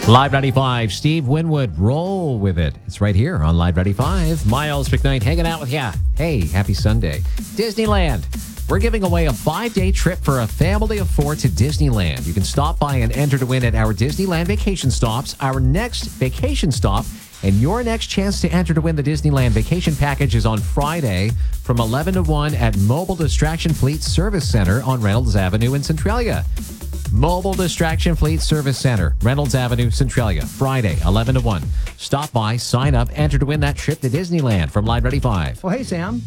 Live 95, Steve Winwood, roll with it. It's right here on Live 95. Miles McKnight hanging out with ya. Hey, happy Sunday. Disneyland. We're giving away a 5-day trip for a family of 4 to Disneyland. You can stop by and enter to win at our Disneyland vacation stops. Our next vacation stop and your next chance to enter to win the Disneyland vacation package is on Friday from 11 to 1 at Mobile Distraction Fleet Service Center on Reynolds Avenue in Centralia. Mobile Distraction Fleet Service Center, Reynolds Avenue, Centralia, Friday, 11 to 1. Stop by, sign up, enter to win that trip to Disneyland from Live 95. Well, hey, Sam.